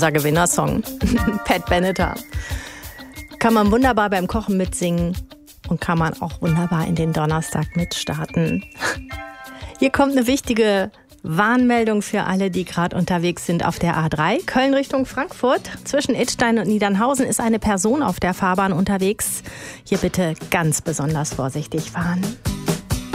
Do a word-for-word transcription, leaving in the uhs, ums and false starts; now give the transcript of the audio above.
unser Gewinnersong. Pat Benatar. Kann man wunderbar beim Kochen mitsingen und kann man auch wunderbar in den Donnerstag mitstarten. Hier kommt eine wichtige Warnmeldung für alle, die gerade unterwegs sind auf der A drei. Köln Richtung Frankfurt. Zwischen Idstein und Niedernhausen ist eine Person auf der Fahrbahn unterwegs. Hier bitte ganz besonders vorsichtig fahren.